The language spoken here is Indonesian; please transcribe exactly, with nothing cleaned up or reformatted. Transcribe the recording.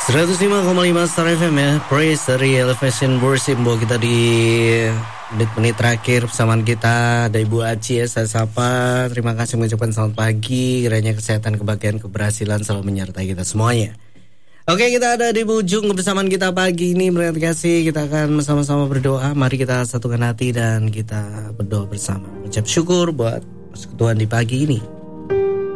seratus lima koma lima Star F M ya. Praise dari Elevation Worship. Bahwa kita di menit-menit terakhir persamaan kita. Ada Ibu Aci ya, saya sapa. Terima kasih mengucapkan selamat pagi. Kiranya kesehatan, kebahagiaan, keberhasilan selalu menyertai kita semuanya. Oke, kita ada di ujung kebersamaan kita pagi ini. Terima kasih, kita akan sama-sama berdoa. Mari kita satukan hati dan kita berdoa bersama. Ucap syukur buat persekutuan di pagi ini.